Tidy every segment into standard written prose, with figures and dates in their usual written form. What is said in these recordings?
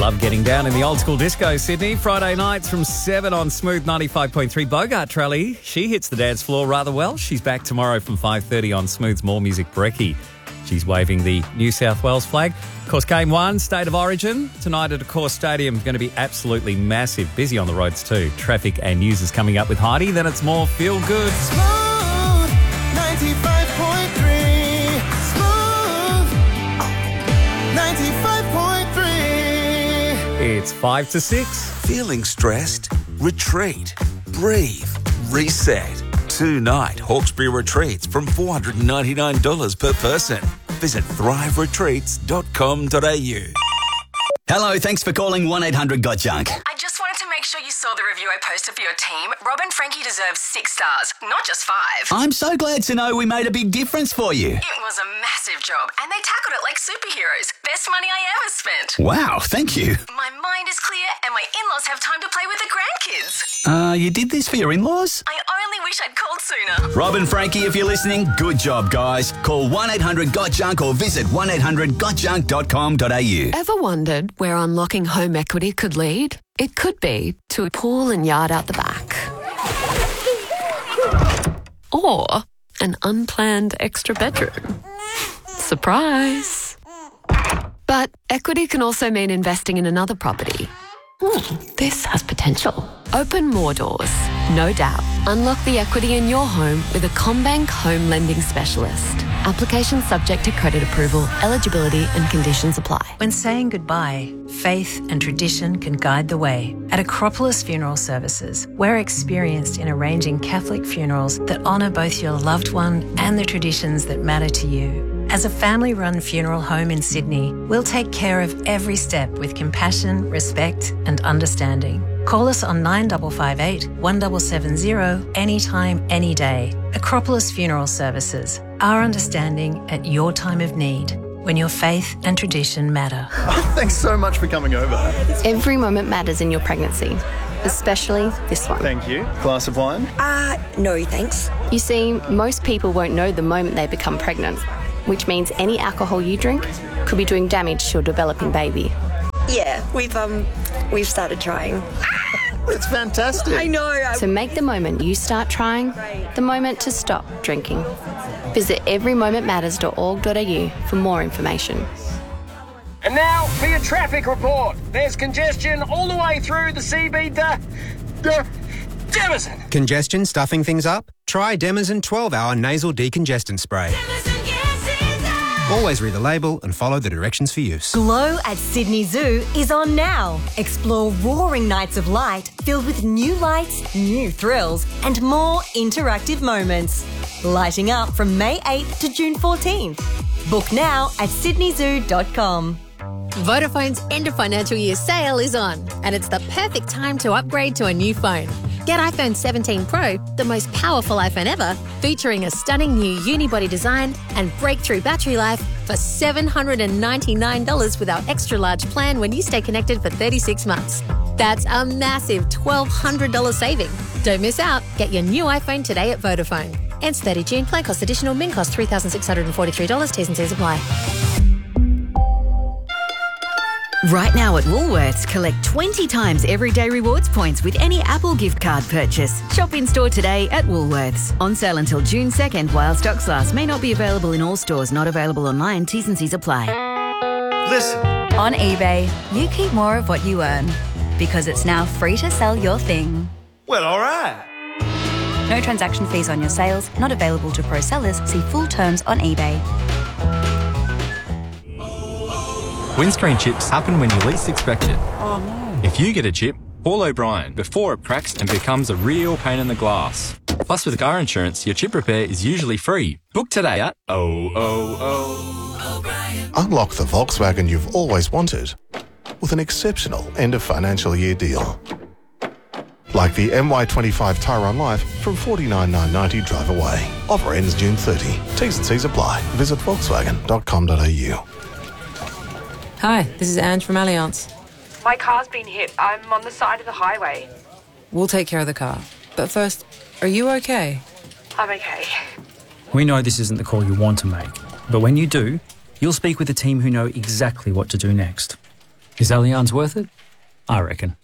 Love getting down in the old school disco, Sydney. Friday nights from 7 on Smooth 95.3. Bogart Trelly, she hits the dance floor rather well. She's back tomorrow from 5:30 on Smooth's More Music Brekkie. She's waving the New South Wales flag. Of course, Game 1, State of Origin. Tonight at Accor Stadium, going to be absolutely massive. Busy on the roads too. Traffic and news is coming up with Heidi. Then it's more Feel Good. Smooth 95.3. Smooth 95.3. It's 5 to 6. Feeling stressed? Retreat. Breathe. Reset. 2-night Hawkesbury retreats from $499 per person. Visit thriveretreats.com.au. Hello, thanks for calling 1-800-GOT-JUNK. I just wanted to make sure you saw the review I posted for your team. Rob and Frankie deserve 6 stars, not just 5. I'm so glad to know we made a big difference for you. It was a massive job, and they tackled it like superheroes. Best money I ever spent. Wow, thank you. My mind is clear, and my in-laws have time to play with the grandkids. You did this for your in-laws? I only wish I'd called sooner. Rob and Frankie, if you're listening, good job, guys. Call 1-800-GOT-JUNK or visit 1-800-GOTJUNK.com.au. Ever wondered where unlocking home equity could lead? It could be to a pool and yard out the back. Or an unplanned extra bedroom. Surprise! But equity can also mean investing in another property. This has potential. Open more doors, no doubt. Unlock the equity in your home with a CommBank home lending specialist. Application subject to credit approval, eligibility and conditions apply. When saying goodbye, faith and tradition can guide the way. At Acropolis Funeral Services, we're experienced in arranging Catholic funerals that honour both your loved one and the traditions that matter to you. As a family-run funeral home in Sydney, we'll take care of every step with compassion, respect and understanding. Call us on 9558 1770 anytime, any day. Acropolis Funeral Services. Our understanding at your time of need, when your faith and tradition matter. Thanks so much for coming over. Every moment matters in your pregnancy, especially this one. Thank you. Glass of wine? No, thanks. You see, most people won't know the moment they become pregnant, which means any alcohol you drink could be doing damage to your developing baby. Yeah, we've started trying. It's fantastic. I know. So make the moment you start trying the moment to stop drinking. Visit everymomentmatters.org.au for more information. And now for your traffic report. There's congestion all the way through the CBD. Demazin. Congestion stuffing things up? Try Demazin 12-hour nasal decongestant spray. Always read the label and follow the directions for use. Glow at Sydney Zoo is on now. Explore roaring nights of light filled with new lights, new thrills and more interactive moments. Lighting up from May 8th to June 14th. Book now at sydneyzoo.com. Vodafone's end of financial year sale is on, and it's the perfect time to upgrade to a new phone. Get iPhone 17 Pro, the most powerful iPhone ever, featuring a stunning new unibody design and breakthrough battery life for $799 with our extra large plan when you stay connected for 36 months. That's a massive $1,200 saving. Don't miss out. Get your new iPhone today at Vodafone. Ends 30 June. Plan cost additional. Min cost $3,643. T's and C's apply. Right now at Woolworths, collect 20 times everyday rewards points with any Apple gift card purchase. Shop in store today at Woolworths. On sale until June 2nd while stocks last. May not be available in all stores. Not available online. T's and C's apply. Listen. On eBay, you keep more of what you earn because it's now free to sell your thing. Well, all right. No transaction fees on your sales. Not available to pro sellers. See full terms on eBay. Windscreen chips happen when you least expect it. Oh no. If you get a chip, call O'Brien before it cracks and becomes a real pain in the glass. Plus, with car insurance, your chip repair is usually free. Book today at O'Brien. Unlock the Volkswagen you've always wanted with an exceptional end of financial year deal. Like the MY25 Tyrone Life from $49,990 drive away. Offer ends June 30. T's and C's apply. Visit volkswagen.com.au. Hi, this is Ange from Allianz. My car's been hit. I'm on the side of the highway. We'll take care of the car. But first, are you okay? I'm okay. We know this isn't the call you want to make, but when you do, you'll speak with a team who know exactly what to do next. Is Allianz worth it? I reckon.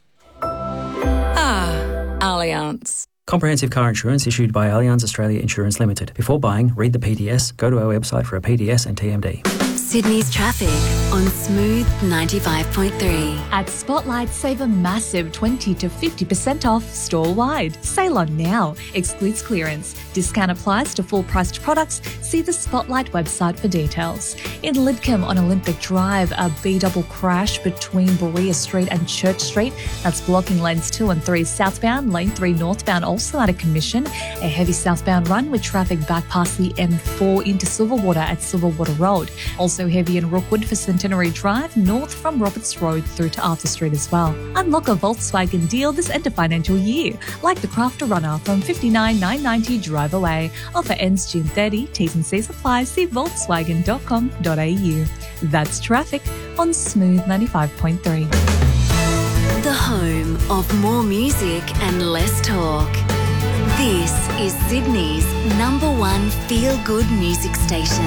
Allianz. Comprehensive car insurance issued by Allianz Australia Insurance Limited. Before buying, read the PDS, go to our website for a PDS and TMD. Sydney's traffic on Smooth 95.3. At Spotlight, save a massive 20 to 50% off store-wide. Sale on now. Excludes clearance. Discount applies to full-priced products. See the Spotlight website for details. In Lidcombe on Olympic Drive, a B-double crash between Berea Street and Church Street. That's blocking lanes 2 and 3 southbound, lane 3 northbound also at a commission. A heavy southbound run with traffic back past the M4 into Silverwater at Silverwater Road. Also heavy in Rookwood for Centenary Drive, north from Roberts Road through to Arthur Street as well. Unlock a Volkswagen deal this end of financial year, like the Crafter Runner from $59,990 drive away. Offer ends June 30. T's and C's apply. See Volkswagen.com.au. That's traffic on Smooth 95.3. The home of more music and less talk. This is Sydney's #1 feel-good music station.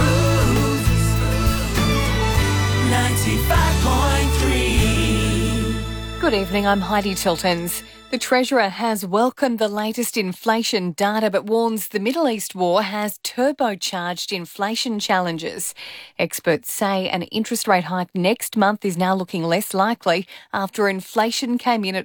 95.3. Good evening, I'm Heidi Tiltons. The Treasurer has welcomed the latest inflation data but warns the Middle East war has turbocharged inflation challenges. Experts say an interest rate hike next month is now looking less likely after inflation came in at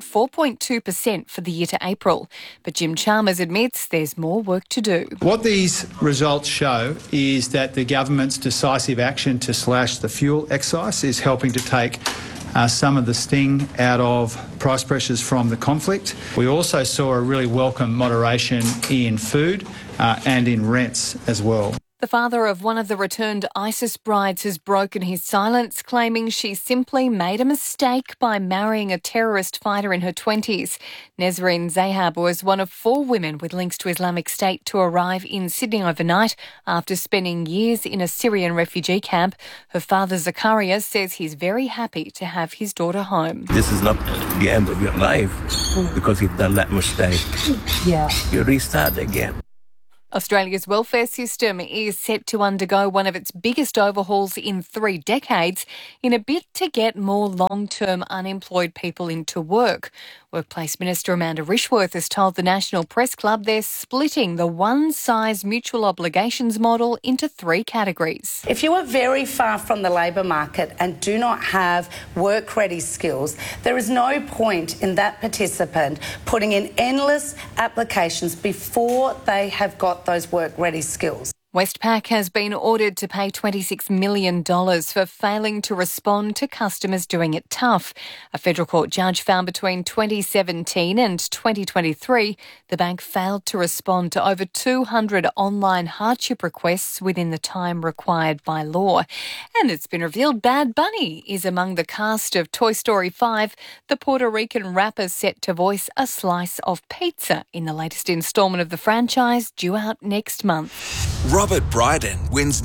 4.2% for the year to April. But Jim Chalmers admits there's more work to do. What these results show is that the government's decisive action to slash the fuel excise is helping to take some of the sting out of price pressures from the conflict. We also saw a really welcome moderation in food and in rents as well. The father of one of the returned ISIS brides has broken his silence, claiming she simply made a mistake by marrying a terrorist fighter in her 20s. Nesreen Zahab was one of 4 women with links to Islamic State to arrive in Sydney overnight after spending years in a Syrian refugee camp. Her father, Zakaria, says he's very happy to have his daughter home. This is not the end of your life because you've done that mistake. Yeah. You restart again. Australia's welfare system is set to undergo one of its biggest overhauls in 3 decades in a bid to get more long-term unemployed people into work. Workplace Minister Amanda Rishworth has told the National Press Club they're splitting the one-size mutual obligations model into 3 categories. If you are very far from the labour market and do not have work-ready skills, there is no point in that participant putting in endless applications before they have got those work-ready skills. Westpac has been ordered to pay $26 million for failing to respond to customers doing it tough. A federal court judge found between 2017 and 2023, the bank failed to respond to over 200 online hardship requests within the time required by law. And it's been revealed Bad Bunny is among the cast of Toy Story 5. The Puerto Rican rapper set to voice a slice of pizza in the latest instalment of the franchise, due out next month. Robert Bryden wins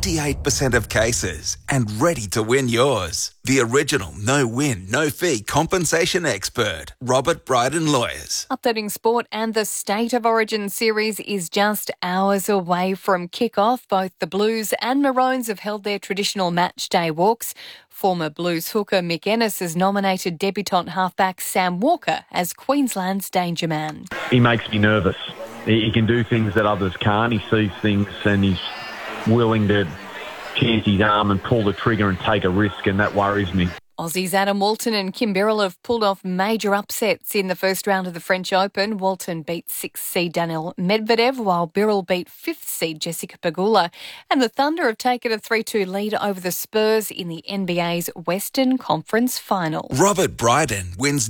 98% of cases and ready to win yours. The original no-win, no-fee compensation expert, Robert Bryden Lawyers. Updating sport, and the State of Origin series is just hours away from kick-off. Both the Blues and Maroons have held their traditional match day walks. Former Blues hooker Mick Ennis has nominated debutant halfback Sam Walker as Queensland's danger man. He makes me nervous. He can do things that others can't. He sees things and he's willing to chance his arm and pull the trigger and take a risk, and that worries me. Aussies Adam Walton and Kim Birrell have pulled off major upsets in the first round of the French Open. Walton beat 6th seed Daniil Medvedev, while Birrell beat 5th seed Jessica Pegula. And the Thunder have taken a 3-2 lead over the Spurs in the NBA's Western Conference Final. Robert Bryden wins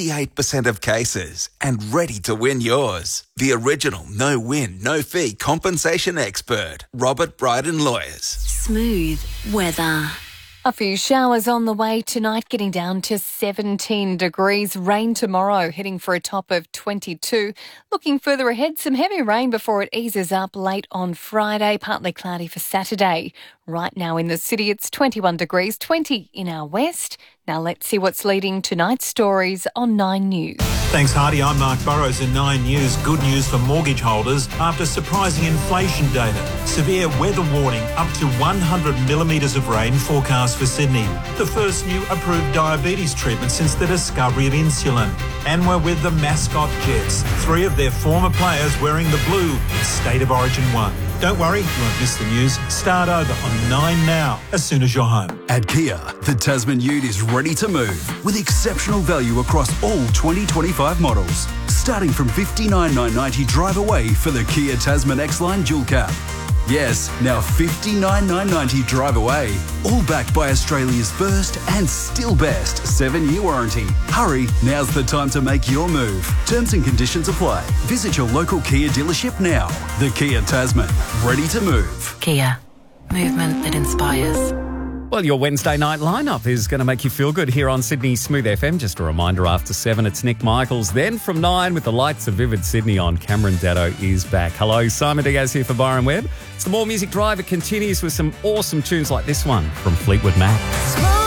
98% of cases and ready to win yours. The original no-win, no-fee compensation expert, Robert Bryden Lawyers. Smooth weather. A few showers on the way tonight, getting down to 17 degrees. Rain tomorrow, heading for a top of 22. Looking further ahead, some heavy rain before it eases up late on Friday. Partly cloudy for Saturday. Right now in the city, it's 21 degrees, 20 in our west. Now let's see what's leading tonight's stories on 9 News. Thanks, Hardy. I'm Mark Burrows in 9 News. Good news for mortgage holders after surprising inflation data. Severe weather warning, up to 100 millimetres of rain forecast for Sydney. The first new approved diabetes treatment since the discovery of insulin. And we're with the mascot Jets. 3 of their former players wearing the blue in State of Origin 1. Don't worry, you won't miss the news. Start over on 9 now, as soon as you're home. At Kia, the Tasman Ute is ready to move with exceptional value across all 2025 models. Starting from $59,990 drive away for the Kia Tasman X-Line Dual Cab. Yes, now $59,990 drive away. All backed by Australia's first and still best 7-year warranty. Hurry, now's the time to make your move. Terms and conditions apply. Visit your local Kia dealership now. The Kia Tasman, ready to move. Kia, movement that inspires. Well, your Wednesday night lineup is going to make you feel good here on Sydney Smooth FM. Just a reminder, after 7, it's Nick Michaels. Then from 9, with the lights of Vivid Sydney on, Cameron Datto is back. Hello, Simon Diaz here for Byron Webb. It's the More Music Drive. It continues with some awesome tunes like this one from Fleetwood Mac.